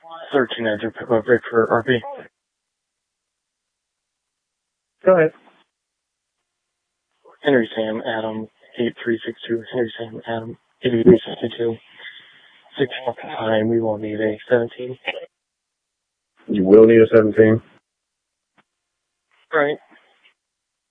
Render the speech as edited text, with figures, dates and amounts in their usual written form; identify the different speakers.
Speaker 1: 13 Edge Rick for RP.
Speaker 2: Go ahead.
Speaker 1: Henry Sam Adam 8362. Henry Sam Adam 8362. 6 o'clock time. We will need a 17.
Speaker 2: You will need a 17.
Speaker 1: Right.